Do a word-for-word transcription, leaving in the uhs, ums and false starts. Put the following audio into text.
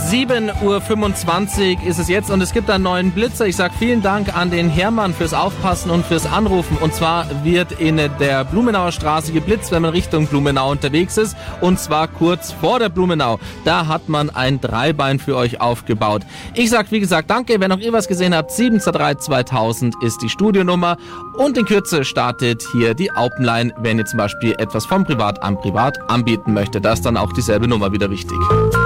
sieben Uhr fünfundzwanzig ist es jetzt und es gibt einen neuen Blitzer. Ich sage vielen Dank an den Hermann fürs Aufpassen und fürs Anrufen. Und zwar wird in der Blumenauer Straße geblitzt, wenn man Richtung Blumenau unterwegs ist. Und zwar kurz vor der Blumenau. Da hat man ein Dreibein für euch aufgebaut. Ich sage wie gesagt danke. Wenn auch ihr was gesehen habt, sieben zwei drei zweitausend ist die Studionummer. Und in Kürze startet hier die Alpenline, wenn ihr zum Beispiel etwas vom Privat an Privat anbieten möchte. Da ist dann auch dieselbe Nummer wieder wichtig.